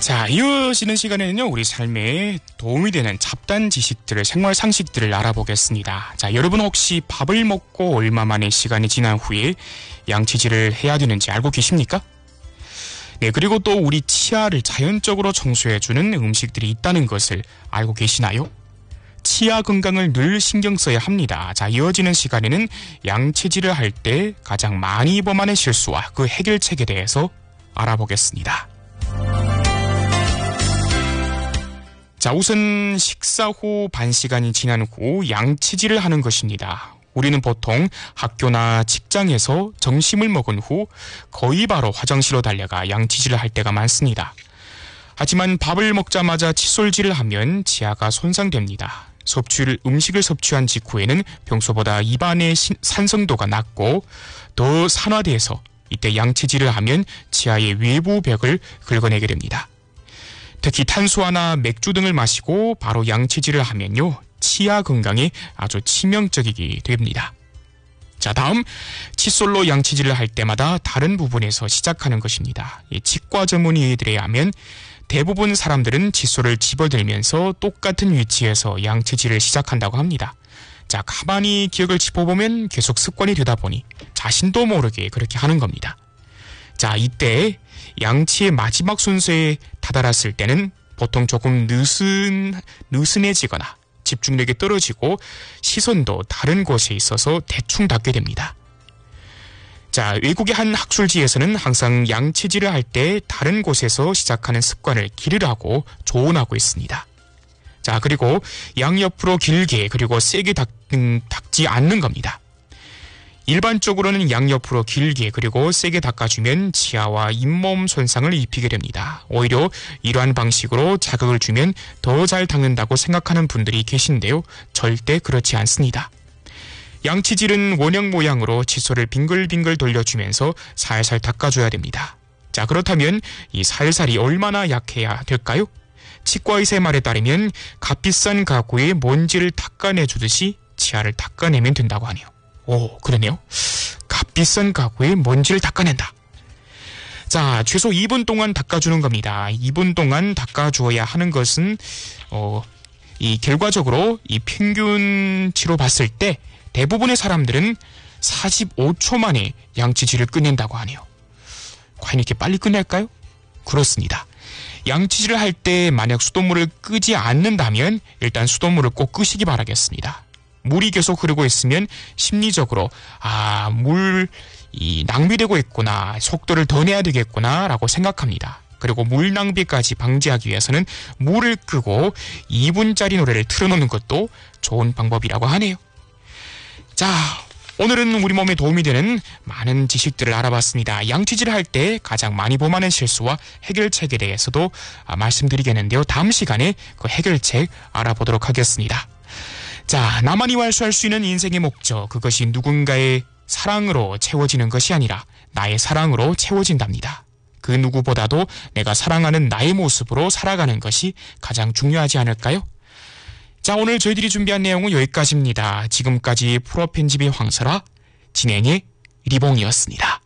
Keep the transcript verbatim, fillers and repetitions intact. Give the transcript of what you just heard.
자, 이어지는 시간에는요, 우리 삶에 도움이 되는 잡다한 지식들을, 생활 상식들을 알아보겠습니다. 자, 여러분 혹시 밥을 먹고 얼마 만에 시간이 지난 후에 양치질을 해야 되는지 알고 계십니까? 네, 그리고 또 우리 치아를 자연적으로 청소해주는 음식들이 있다는 것을 알고 계시나요? 치아 건강을 늘 신경 써야 합니다. 자, 이어지는 시간에는 양치질을 할 때 가장 많이 범하는 실수와 그 해결책에 대해서 알아보겠습니다. 자, 우선 식사 후 반 시간이 지난 후 양치질을 하는 것입니다. 우리는 보통 학교나 직장에서 점심을 먹은 후 거의 바로 화장실로 달려가 양치질을 할 때가 많습니다. 하지만 밥을 먹자마자 칫솔질을 하면 치아가 손상됩니다. 섭취를, 음식을 섭취한 직후에는 평소보다 입안의 신, 산성도가 낮고 더 산화돼서 이때 양치질을 하면 치아의 외부 벽을 긁어내게 됩니다. 특히 탄수화나 맥주 등을 마시고 바로 양치질을 하면요, 치아 건강에 아주 치명적이게 됩니다. 자, 다음 칫솔로 양치질을 할 때마다 다른 부분에서 시작하는 것입니다. 이 치과 전문의들에 의하면 대부분 사람들은 칫솔을 집어들면서 똑같은 위치에서 양치질을 시작한다고 합니다. 자, 가만히 기억을 짚어보면 계속 습관이 되다 보니 자신도 모르게 그렇게 하는 겁니다. 자, 이때 양치의 마지막 순서에 다다랐을 때는 보통 조금 느슨, 느슨해지거나 집중력이 떨어지고 시선도 다른 곳에 있어서 대충 닿게 됩니다. 자, 외국의 한 학술지에서는 항상 양치질을 할 때 다른 곳에서 시작하는 습관을 기르라고 조언하고 있습니다. 자, 그리고 양옆으로 길게 그리고 세게 닦, 음, 닦지 않는 겁니다. 일반적으로는 양옆으로 길게 그리고 세게 닦아주면 치아와 잇몸 손상을 입히게 됩니다. 오히려 이러한 방식으로 자극을 주면 더 잘 닦는다고 생각하는 분들이 계신데요. 절대 그렇지 않습니다. 양치질은 원형 모양으로 칫솔을 빙글빙글 돌려주면서 살살 닦아줘야 됩니다. 자, 그렇다면 이 살살이 얼마나 약해야 될까요? 치과의사의 말에 따르면 값비싼 가구에 먼지를 닦아내주듯이 치아를 닦아내면 된다고 하네요. 오, 그러네요. 값비싼 가구에 먼지를 닦아낸다. 자, 최소 이 분 동안 닦아주는 겁니다. 이 분 동안 닦아주어야 하는 것은 어, 이 결과적으로 이 평균치로 봤을 때 대부분의 사람들은 사십오 초 만에 양치질을 끝낸다고 하네요. 과연 이렇게 빨리 끝낼까요? 그렇습니다. 양치질을 할 때 만약 수돗물을 끄지 않는다면 일단 수돗물을 꼭 끄시기 바라겠습니다. 물이 계속 흐르고 있으면 심리적으로 아, 물 이 낭비되고 있구나, 속도를 더 내야 되겠구나 라고 생각합니다. 그리고 물 낭비까지 방지하기 위해서는 물을 끄고 이 분짜리 노래를 틀어놓는 것도 좋은 방법이라고 하네요. 자, 오늘은 우리 몸에 도움이 되는 많은 지식들을 알아봤습니다. 양치질을 할 때 가장 많이 범하는 실수와 해결책에 대해서도 말씀드리겠는데요. 다음 시간에 그 해결책 알아보도록 하겠습니다. 자, 나만이 완수할 수 있는 인생의 목적, 그것이 누군가의 사랑으로 채워지는 것이 아니라 나의 사랑으로 채워진답니다. 그 누구보다도 내가 사랑하는 나의 모습으로 살아가는 것이 가장 중요하지 않을까요? 자, 오늘 저희들이 준비한 내용은 여기까지입니다. 지금까지 프로 편집의 황설아, 진행의 리봉이었습니다.